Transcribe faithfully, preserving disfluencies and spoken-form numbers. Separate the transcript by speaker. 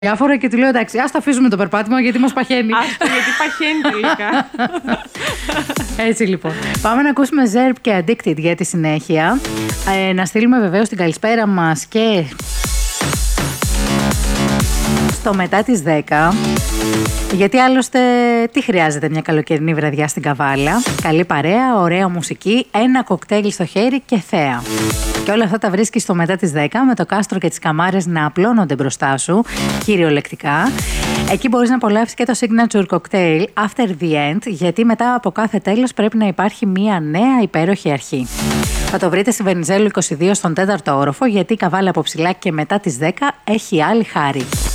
Speaker 1: Διάφορα και του λέω εντάξει, ας τα αφήσουμε το περπάτημα γιατί μας παχαίνει.
Speaker 2: Άστο γιατί παχαίνει τελικά.
Speaker 1: Έτσι λοιπόν. Πάμε να ακούσουμε Zerb και Addicted για τη συνέχεια. Ε, να στείλουμε βεβαίως την καλησπέρα μας και στο μετά τις δέκα. Γιατί άλλωστε τι χρειάζεται μια καλοκαιρινή βραδιά στην Καβάλα? Καλή παρέα, ωραία μουσική, ένα κοκτέιλ στο χέρι και θέα. Και όλα αυτά τα βρίσκεις στο μετά τις δέκα με το κάστρο και τις καμάρες να απλώνονται μπροστά σου, κυριολεκτικά. Εκεί μπορείς να απολαύσεις και το signature cocktail after the end, γιατί μετά από κάθε τέλος πρέπει να υπάρχει μια νέα υπέροχη αρχή. Θα το βρείτε στη Βενιζέλου είκοσι δύο στον τέταρτο όροφο, γιατί η Καβάλα από ψηλά και μετά τις δέκα έχει άλλη χάρη.